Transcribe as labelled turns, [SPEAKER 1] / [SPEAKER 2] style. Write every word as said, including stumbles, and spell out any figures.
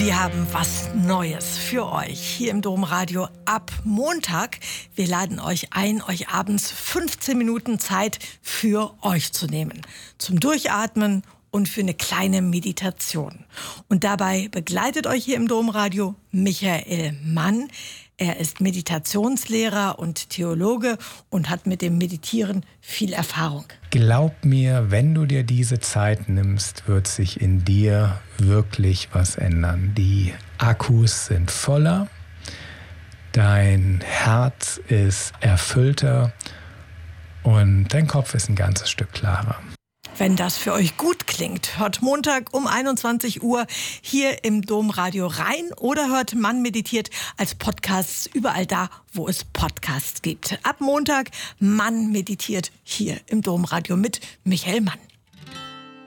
[SPEAKER 1] Wir haben was Neues für euch hier im Domradio ab Montag. Wir laden euch ein, euch abends fünfzehn Minuten Zeit für euch zu nehmen. Zum Durchatmen und für eine kleine Meditation. Und dabei begleitet euch hier im Domradio Michael Mann. Er ist Meditationslehrer und Theologe und hat mit dem Meditieren viel Erfahrung.
[SPEAKER 2] Glaub mir, wenn du dir diese Zeit nimmst, wird sich in dir wirklich was ändern. Die Akkus sind voller, dein Herz ist erfüllter und dein Kopf ist ein ganzes Stück klarer.
[SPEAKER 1] Wenn das für euch gut klingt, hört Montag um einundzwanzig Uhr hier im Domradio rein oder hört Mann meditiert als Podcasts überall da, wo es Podcasts gibt. Ab Montag Mann meditiert hier im Domradio mit Michael Mann.